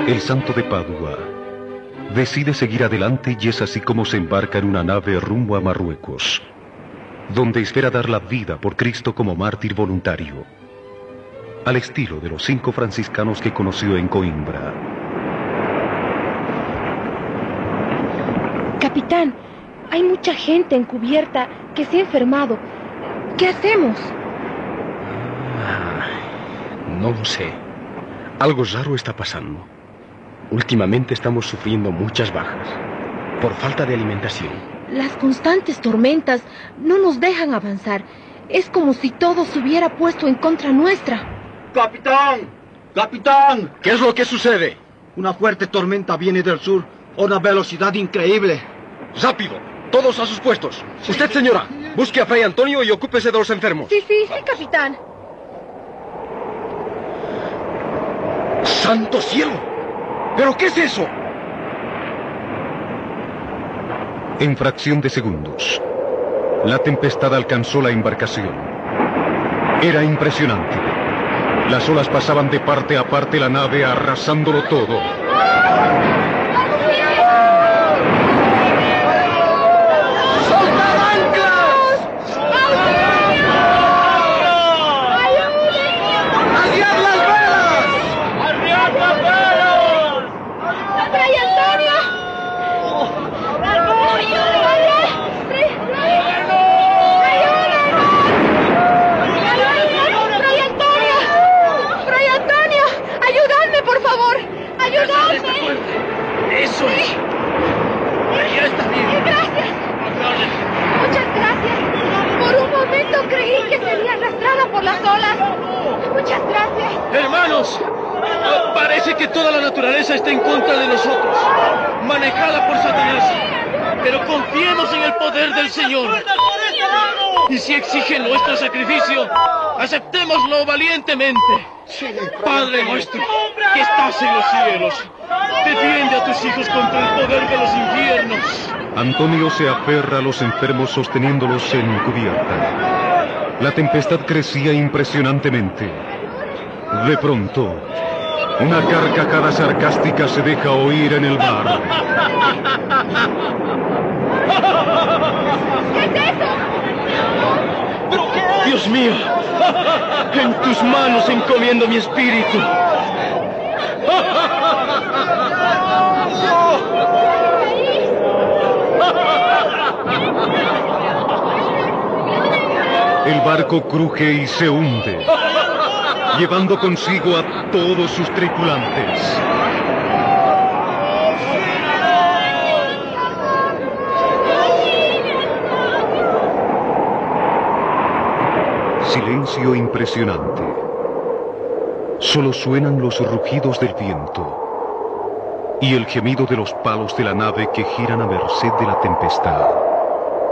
El santo de Padua decide seguir adelante y es así como se embarca en una nave rumbo a Marruecos, donde espera dar la vida por Cristo como mártir voluntario, al estilo de los 5 franciscanos que conoció en Coimbra. Capitán, hay mucha gente encubierta que se ha enfermado. ¿Qué hacemos? No lo sé. Algo raro está pasando. Últimamente estamos sufriendo muchas bajas por falta de alimentación. Las constantes tormentas no nos dejan avanzar. Es como si todo se hubiera puesto en contra nuestra. ¡Capitán! ¡Capitán! ¿Qué es lo que sucede? Una fuerte tormenta viene del sur a una velocidad increíble. ¡Rápido! ¡Todos a sus puestos! Usted, señora, busque a Fray Antonio y ocúpese de los enfermos. Sí, capitán. ¡Santo cielo! ¿Pero qué es eso? En fracción de segundos, la tempestad alcanzó la embarcación. Era impresionante. Las olas pasaban de parte a parte la nave, arrasándolo todo. ¡Eso es! ¡Ya está bien! ¡Gracias! Muchas gracias. Por un momento creí que sería arrastrada por las olas. Muchas gracias. ¡Hermanos! Parece que toda la naturaleza está en contra de nosotros, manejada por Satanás. Pero confiemos en el poder del Señor. Y si exige nuestro sacrificio, aceptémoslo valientemente. Padre nuestro, que estás en los cielos, defiende a tus hijos contra el poder de los infiernos. Antonio se aferra a los enfermos sosteniéndolos en cubierta. La tempestad crecía impresionantemente. De pronto, una carcajada sarcástica se deja oír en el mar. ¿Qué es eso? Dios mío, en tus manos encomiendo mi espíritu. El barco cruje y se hunde, llevando consigo a todos sus tripulantes. Silencio impresionante. Solo suenan los rugidos del viento y el gemido de los palos de la nave que giran a merced de la tempestad.